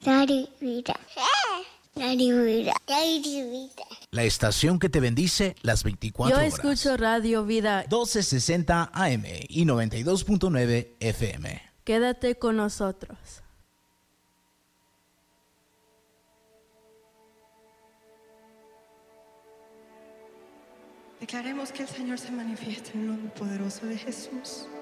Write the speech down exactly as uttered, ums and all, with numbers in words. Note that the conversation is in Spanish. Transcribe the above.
Radio Vida. Radio Vida. Radio Vida. La estación que te bendice las veinticuatro Yo horas. escucho Radio Vida. doce sesenta A M y noventa y dos punto nueve F M. Quédate con nosotros. Declaremos que el Señor se manifiesta en el nombre poderoso de Jesús.